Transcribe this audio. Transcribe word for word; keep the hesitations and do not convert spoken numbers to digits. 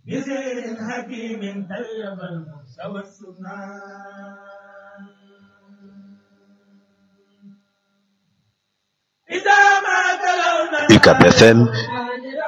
بسير حكيم طيب المرسى والسنان إذا ما تلونا U C A B F M